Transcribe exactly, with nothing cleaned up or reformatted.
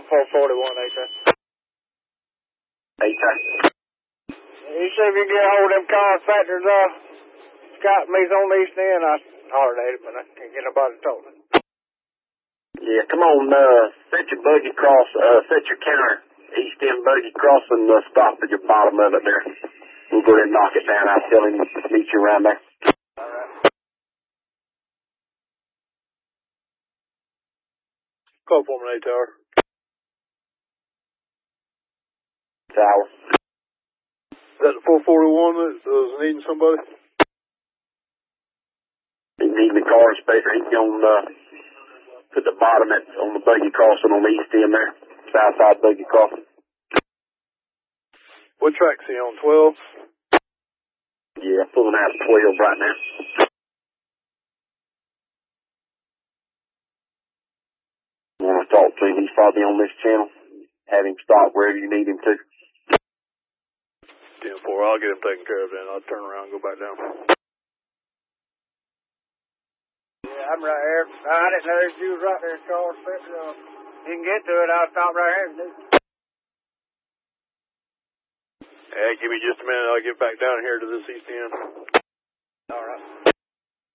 four forty-one, H A. H A. You see if you can get a hold of them contractors, uh, Scott and me's on the east end. I hollered at him, but I can't get nobody to talk to him. Yeah, come on, uh, set your buggy cross, uh, set your counter, east end buggy cross, and uh, stop at your bottom of it there. We'll go ahead and knock it down. I'll tell him to meet you around there. All right. Call for me, Tower. Tower. Is that the four forty-one that was needing somebody? He's needing the car inspector. He's going to uh, put the bottom at, on the buggy crossing on the east end there. South side buggy crossing. What track's he on, twelve? Yeah, pulling out of twelve right now. You want to talk to him? He's probably on this channel. Have him stop wherever you need him to. ten four, I'll get him taken care of then. I'll turn around and go back down. Yeah, I'm right here. I didn't know if you was right there, Charles. Uh, you can get to it, I'll stop right here. Yeah, give me just a minute. I'll get back down here to this east end.